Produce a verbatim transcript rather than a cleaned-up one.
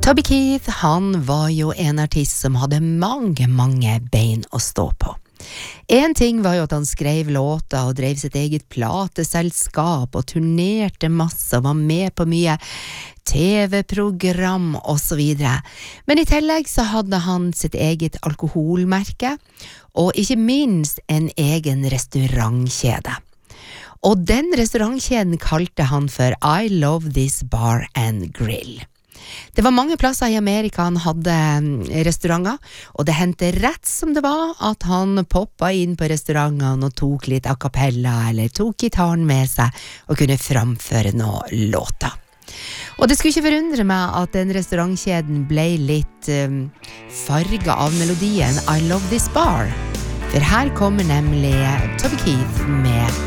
Toby Keith, han var jo en artist som hadde mange, mange bein å stå på. En ting var jo at han skrev låter og drev sitt eget plateselskap og turnerte masse og var med på mye T V-program og så videre. Men i tillegg så hadde han sitt eget alkoholmerke og ikke minst en egen restaurantkjede. Og den restaurantkjeden kalte han for I Love This Bar and Grill. Det var mange plasser i Amerika han hadde restauranter, og det hendte rett som det var at han poppa inn på restaurantene og tok litt a cappella eller tok gitaren med seg og kunne framføre noen låter. Og det skulle ikke forundre meg at den restaurantkjeden ble litt um, farget av melodien I Love This Bar, for her kommer nemlig Toby Keith med